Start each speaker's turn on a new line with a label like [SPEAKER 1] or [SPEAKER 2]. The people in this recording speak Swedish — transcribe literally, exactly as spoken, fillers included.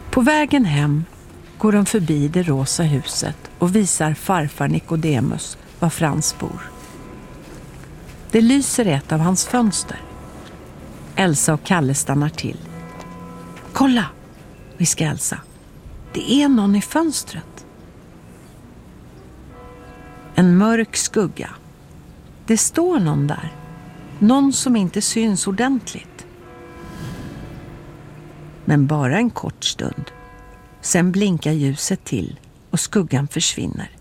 [SPEAKER 1] På vägen hem går de förbi det rosa huset och visar farfar Nikodemus var Frans bor. Det lyser i ett av hans fönster. Elsa och Kalle stannar till. Kolla, viskar Elsa. Det är någon i fönstret. En mörk skugga. Det står någon där. Någon som inte syns ordentligt. Men bara en kort stund. Sen blinkar ljuset till och skuggan försvinner.